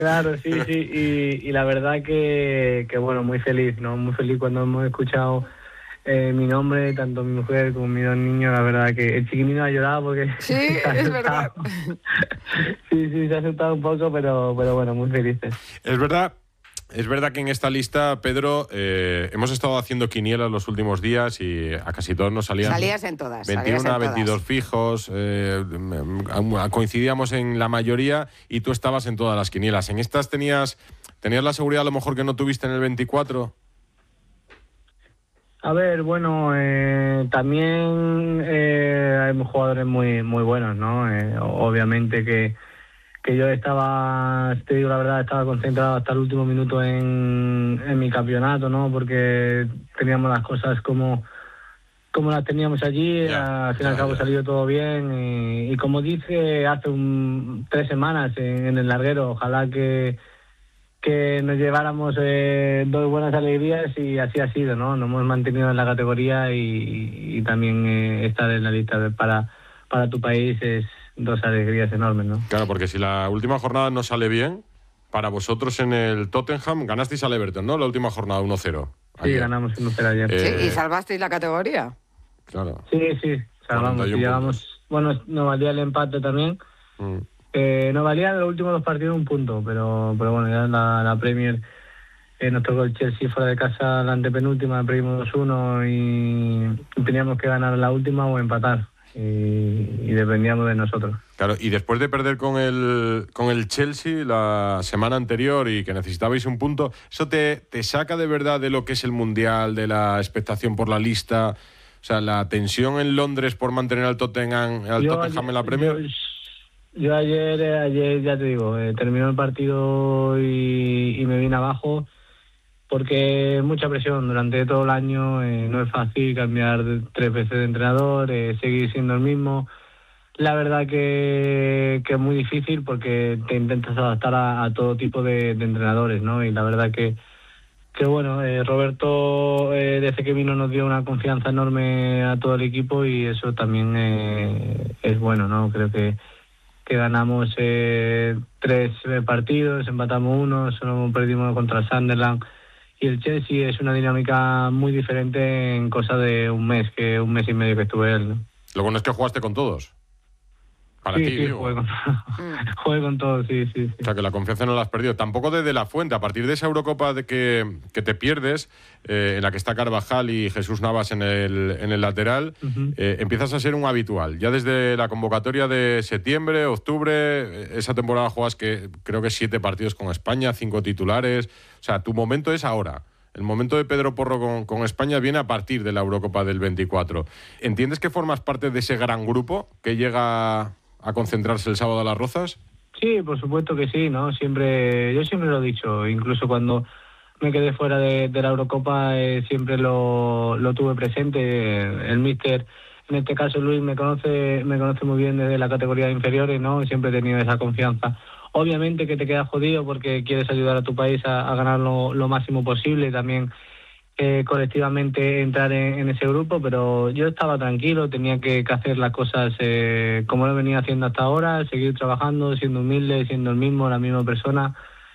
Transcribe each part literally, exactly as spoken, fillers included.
Claro, sí, sí, y, y la verdad que, que, bueno, muy feliz, ¿no? Muy feliz cuando hemos escuchado eh, mi nombre, tanto mi mujer como mis dos niños, la verdad que el chiquitino ha llorado porque Sí, se ha es asustado. verdad. Sí, sí, se ha asustado un poco, pero, pero bueno, muy felices. Es verdad. Es verdad que en esta lista, Pedro, eh, hemos estado haciendo quinielas los últimos días y a casi todos nos salían Salías en todas. veintiuno salías a en veintidós todas. fijos, eh, coincidíamos en la mayoría y tú estabas en todas las quinielas. ¿En estas tenías, tenías la seguridad a lo mejor que no tuviste en el veinticuatro? A ver, bueno, eh, también eh, hay jugadores muy muy buenos, ¿no? Eh, obviamente que, que yo estaba, te digo la verdad, estaba concentrado hasta el último minuto en, en mi campeonato, ¿no? Porque teníamos las cosas como, como las teníamos allí, Ya, al fin y al ya, cabo ya. salió todo bien y, y como dice hace un, tres semanas en, en el larguero, ojalá que que nos lleváramos eh, dos buenas alegrías y así ha sido, ¿no? Nos hemos mantenido en la categoría y, y también eh, estar en la lista de, para, para tu país es dos alegrías enormes, ¿no? Claro, porque si la última jornada no sale bien, para vosotros en el Tottenham ganasteis al Everton, ¿no? La última jornada uno cero. Sí, ayer. ganamos uno cero ayer. Eh, Sí, y salvasteis la categoría. Claro. Sí, sí, salvamos. cuarenta y uno Y llegamos, bueno, nos valía el empate también. Mm. Eh, nos valía en los últimos dos partidos un punto, pero, pero bueno, ya en la, la Premier eh, nos tocó el Chelsea fuera de casa, la antepenúltima, perdimos dos uno y teníamos que ganar la última o empatar. Y, y dependíamos de nosotros. Claro, y después de perder con el, con el Chelsea la semana anterior y que necesitabais un punto, ¿eso te, te saca de verdad de lo que es el Mundial, de la expectación por la lista? O sea, la tensión en Londres por mantener al Tottenham, al Yo Tottenham ayer- en la Premier. Yo, yo ayer, eh, ayer, ya te digo, eh, terminó el partido y, y me vine abajo porque mucha presión durante todo el año, eh, no es fácil cambiar de- tres veces de entrenador, eh, seguir siendo el mismo. La verdad que, que es muy difícil porque te intentas adaptar a, a todo tipo de, de entrenadores, ¿no? Y la verdad que, que bueno, eh, Roberto eh, desde que vino nos dio una confianza enorme a todo el equipo y eso también eh, es bueno, ¿no? Creo que, que ganamos eh, tres eh, partidos, empatamos uno, solo perdimos contra el Sunderland y el Chelsea. Es una dinámica muy diferente en cosa de un mes, que un mes y medio que estuve él, ¿no? Lo bueno es que jugaste con todos. Para sí, ti, sí, digo. jugué con, jugué con todo, sí, sí, sí. O sea, que la confianza no la has perdido. Tampoco de De La Fuente. A partir de esa Eurocopa de que, que te pierdes, eh, en la que está Carvajal y Jesús Navas en el, en el lateral, Uh-huh. eh, empiezas a ser un habitual. Ya desde la convocatoria de septiembre, octubre, eh, esa temporada juegas que creo que siete partidos con España, cinco titulares. O sea, tu momento es ahora. El momento de Pedro Porro con, con España viene a partir de la Eurocopa del veinticuatro. ¿Entiendes que formas parte de ese gran grupo que llega a concentrarse el sábado a Las Rozas? Sí, por supuesto que sí, ¿no? Siempre, yo siempre lo he dicho, incluso cuando me quedé fuera de, de la Eurocopa, eh, siempre lo, lo tuve presente. El míster, en este caso Luis, me conoce, me conoce muy bien desde la categoría de inferiores, ¿no? Siempre he tenido esa confianza. Obviamente que te quedas jodido porque quieres ayudar a tu país a, a ganar lo, lo máximo posible, también eh, colectivamente entrar en, en ese grupo, pero yo estaba tranquilo, tenía que, que hacer las cosas eh, como lo venía haciendo hasta ahora, seguir trabajando, siendo humilde, siendo el mismo, la misma persona.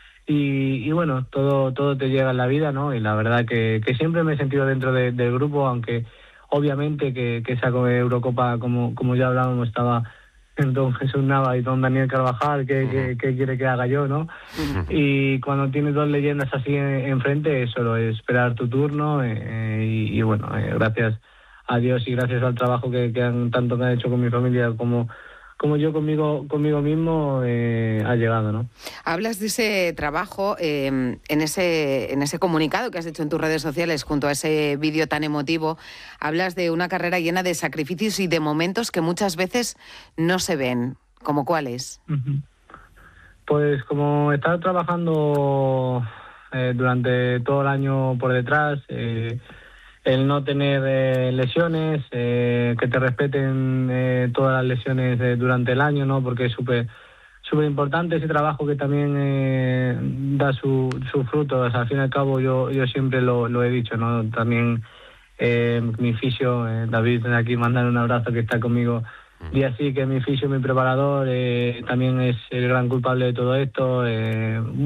Y, y bueno, todo todo te llega en la vida, ¿no? Y la verdad que, que siempre me he sentido dentro de, del grupo, aunque obviamente que, que esa Eurocopa, como, como ya hablábamos, estaba en don Jesús Nava y don Daniel Carvajal, ¿qué, Uh-huh. qué, qué quiere que haga yo, no? Uh-huh. Y cuando tienes dos leyendas así enfrente, es solo esperar tu turno eh, y, y bueno, eh, gracias a Dios y gracias al trabajo que, que han tanto que han hecho con mi familia como como yo conmigo conmigo mismo, eh, ha llegado, ¿no? Hablas de ese trabajo eh, en ese en ese comunicado que has hecho en tus redes sociales junto a ese vídeo tan emotivo. Hablas de una carrera llena de sacrificios y de momentos que muchas veces no se ven. ¿Cómo cuáles? Uh-huh. Pues como he estado trabajando eh, durante todo el año por detrás, eh, el no tener eh, lesiones, eh, que te respeten eh, todas las lesiones eh, durante el año, ¿no? Porque es súper súper importante ese trabajo que también eh, da su, su fruto. O sea, al fin y al cabo yo yo siempre lo, lo he dicho, ¿no? También eh, mi fisio, eh, David, desde aquí mandar un abrazo, que está conmigo Y así que mi fisio, mi preparador, eh, también es el gran culpable de todo esto. Eh,